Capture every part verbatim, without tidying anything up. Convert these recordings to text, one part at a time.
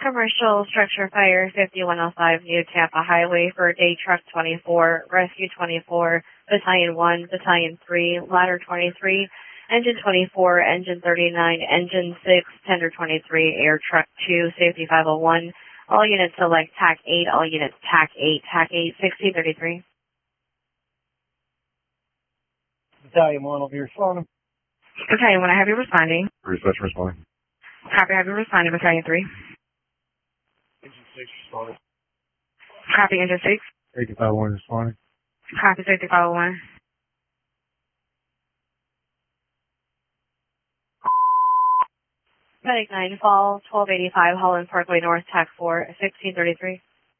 Commercial structure fire fifty-one oh five New Tampa Highway for Day Truck twenty-four, Rescue twenty-four, Battalion one, Battalion three, Ladder twenty-three, Engine twenty-four, Engine thirty-nine, Engine six, Tender twenty-three, Air Truck two, Safety five oh one. All units select T A C eight, all units T A C eight, T A C eight, sixteen thirty-three. Battalion one will be responding. Battalion one, I have you responding. Reception responding. Copy, I have you responding, Battalion three. Engine six responding. Copy, Engine six. Safety five oh one responding. Copy, Safety five oh one. Medic nine Fall, twelve eighty-five Holland Parkway North, T A C four, sixteen thirty-three.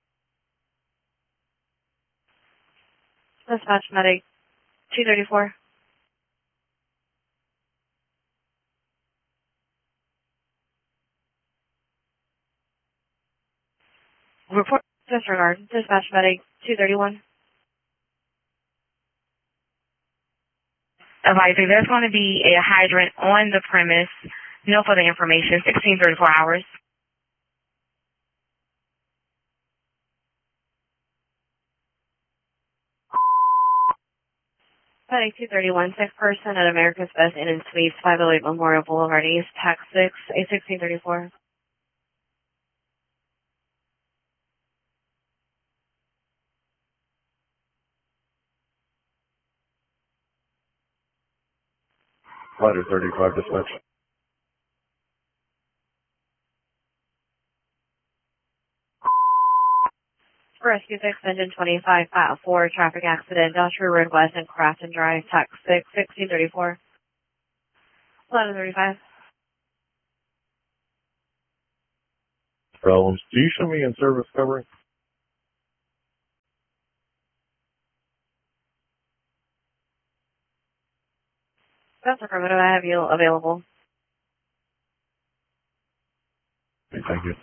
Dispatch Medic two thirty-four. Report disregard. Dispatch Medic two thirty-one. Advising, there's going to be a hydrant on the premise. No further information. sixteen thirty-four hours. Medic two thirty-one, sick person at America's Best Inn and Suites, five oh eight Memorial Boulevard East, T A C six, A sixteen thirty-four. Ladder thirty-five dispatch. Rescue six, Engine twenty-five, File four, traffic accident, Industrial Road West and Crafton Drive, T A C six, sixteen thirty-four. Ladder thirty-five. Problems. Do you show me in service covering? That's affirmative. I have you available. Okay, thank you.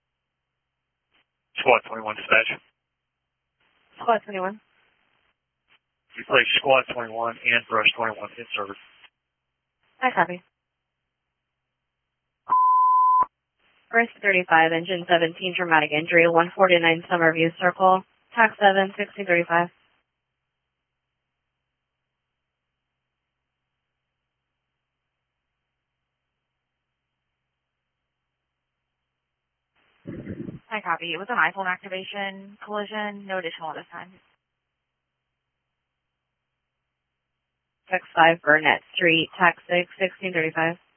Squad twenty-one dispatch. Squad twenty-one. We place Squad twenty-one and Brush twenty-one in service. I copy. Rescue thirty-five, Engine seventeen, traumatic injury, one forty-nine Summerview Circle, T A C seven, sixteen thirty-five. I copy. It was an iPhone activation collision. No additional at this time. six five Burnett Street, T A C six, sixteen thirty-five.